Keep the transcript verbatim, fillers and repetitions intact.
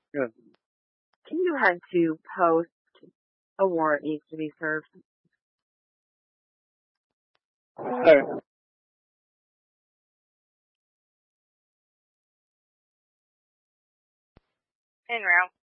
Good. Can you go ahead to post a warrant needs to be served? All right. En route.